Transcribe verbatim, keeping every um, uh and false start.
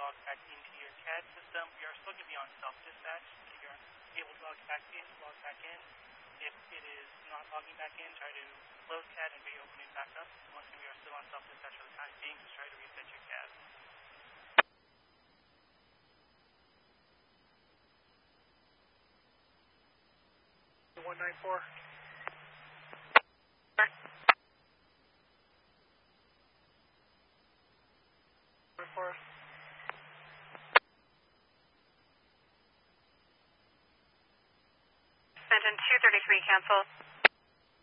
log back into your C A D system. We are still going to be on self-dispatch. If you're able to log back in, log back in. If it is not logging back in, try to close C A D and reopen it back up. Once again, we are still on self-dispatch for the time being, just try to reset your C A D. one nine four. Report. Extension two thirty-three, cancel.